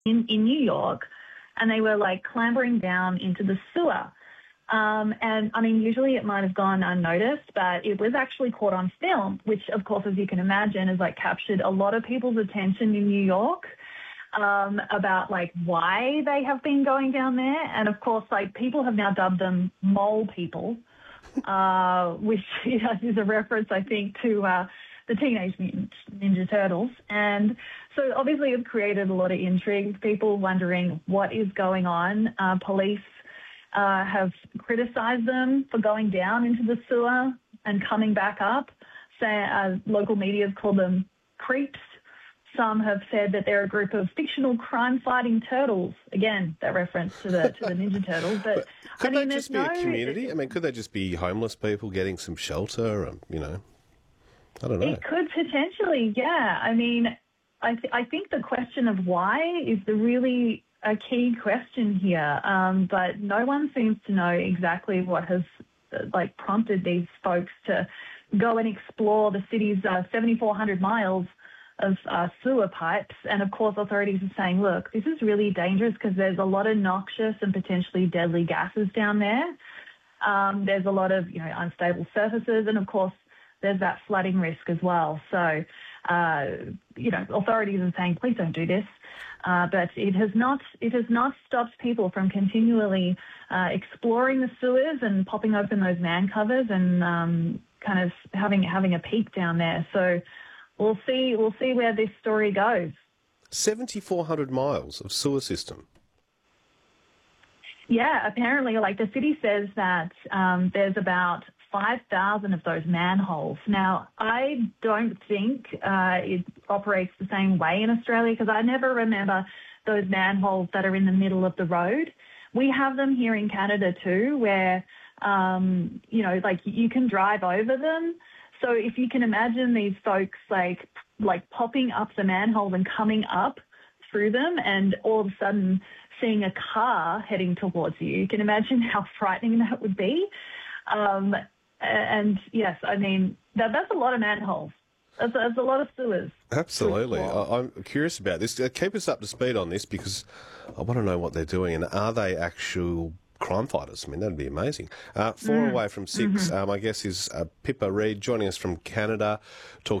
in New York, and they were like clambering down into the sewer. And I mean, usually it might have gone unnoticed, but it was actually caught on film, which of course, as you can imagine, has like captured a lot of people's attention in New York, about like why they have been going down there. And of course, like people have now dubbed them mole people, which is a reference, I think, to the Teenage Mutant Ninja Turtles. And so obviously it's created a lot of intrigue, people wondering what is going on. Police have criticized them for going down into the sewer and coming back up. Local media have called them creeps. Some have said that they're a group of fictional crime-fighting turtles. Again, that reference to the Ninja Turtles. But could they just be a community? I mean, could they just be homeless people getting some shelter? I don't know. It could potentially, yeah. I mean, I think the question of why is really a key question here, but no one seems to know exactly what has prompted these folks to go and explore the city's 7,400 miles of sewer pipes. And of course, authorities are saying, look, this is really dangerous because there's a lot of noxious and potentially deadly gases down there. There's a lot of, unstable surfaces. And of course, there's that flooding risk as well. So, authorities are saying, please don't do this. But it has not stopped people from continually exploring the sewers and popping open those man covers and kind of having a peek down there. So we'll see where this story goes. 7,400 miles of sewer system. Yeah, apparently, the city says that there's about 5,000 of those manholes. Now, I don't think it operates the same way in Australia because I never remember those manholes that are in the middle of the road. We have them here in Canada too, where, you can drive over them. So if you can imagine these folks like popping up the manhole and coming up through them and all of a sudden seeing a car heading towards you, you can imagine how frightening that would be. And yes, I mean, that's a lot of manholes. That's a lot of sewers. Absolutely. I'm curious about this. Keep us up to speed on this because I want to know what they're doing and are they actual crime fighters? I mean, that'd be amazing. 4 away from 6, I guess, is Pippa Reid joining us from Canada, talking